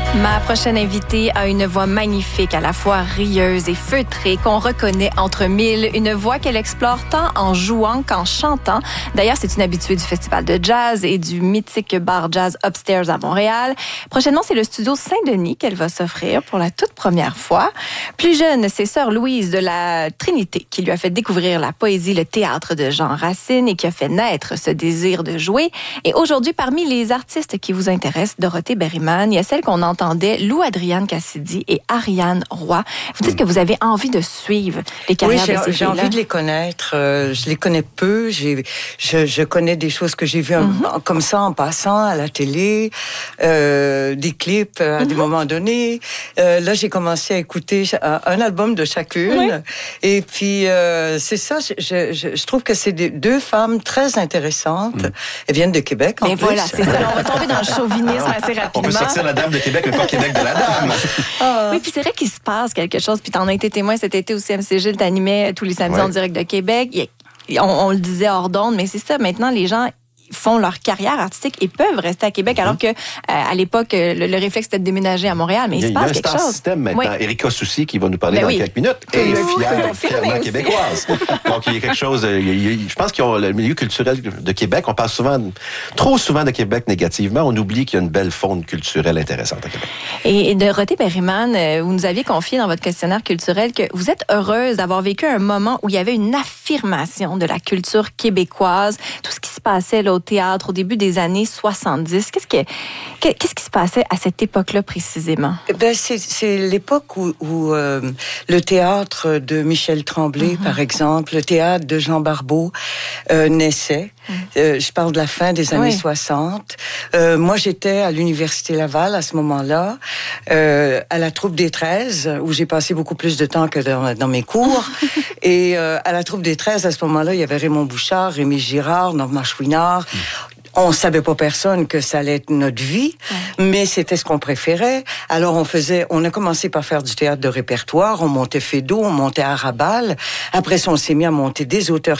Ma prochaine invitée a une voix magnifique, à la fois rieuse et feutrée, qu'on reconnaît entre mille. Une voix qu'elle explore tant en jouant qu'en chantant. D'ailleurs, c'est une habituée du Festival de jazz et du mythique bar jazz Upstairs à Montréal. Prochainement, c'est le studio Saint-Denis qu'elle va s'offrir pour la toute première fois. Plus jeune, c'est sœur Louise de la Trinité qui lui a fait découvrir la poésie, le théâtre de Jean Racine et qui a fait naître ce désir de jouer. Et aujourd'hui, parmi les artistes qui vous intéressent, Dorothée Berryman, il y a celle qu'on entendait, Lou Adrienne Cassidy et Ariane Roy. Vous dites que vous avez envie de suivre les carrières de ces filles-là. J'ai envie de les connaître. Je les connais peu. Je connais des choses que j'ai vues comme ça en passant à la télé, des clips à des moments donnés. Là, j'ai commencé à écouter un album de chacune. Oui. Et puis, c'est ça. Je trouve que c'est deux femmes très intéressantes. Elles viennent de Québec, en plus. Voilà, c'est ça. On va tomber dans le chauvinisme assez rapidement. On peut sortir la dame de Québec, le Québec de la dame. Oui, puis c'est vrai qu'il se passe quelque chose. Puis t'en as été témoin cet été aussi, MC Gilles, t'animais tous les samedis en direct de Québec. On le disait hors d'onde, mais c'est ça. Maintenant, les gens font leur carrière artistique et peuvent rester à Québec, alors que à l'époque, le réflexe était de déménager à Montréal, mais il se passe quelque chose. Il y a un star système maintenant. Oui. Erika Soucy, qui va nous parler dans quelques minutes, est fièrement québécoise. Donc, il y a quelque chose... je pense que le milieu culturel de Québec, on parle trop souvent de Québec négativement, on oublie qu'il y a une belle faune culturelle intéressante à Québec. Et Dorothée Berryman, vous nous aviez confié dans votre questionnaire culturel que vous êtes heureuse d'avoir vécu un moment où il y avait une affirmation de la culture québécoise, tout ce qui se passait là, au théâtre au début des années 70. Qu'est-ce qui se passait à cette époque-là précisément? C'est l'époque où le théâtre de Michel Tremblay, par exemple, le théâtre de Jean Barbeau naissait. Je parle de la fin des années 60. Moi, j'étais à l'Université Laval à ce moment-là, à la Troupe des 13, où j'ai passé beaucoup plus de temps que dans mes cours. Et à la Troupe des 13, à ce moment-là, il y avait Raymond Bouchard, Rémi Girard, Normand Chouinard. On savait pas personne que ça allait être notre vie, mais c'était ce qu'on préférait. Alors on a commencé par faire du théâtre de répertoire, on montait Feydeau, on montait Arabal. Après ça, on s'est mis à monter des auteurs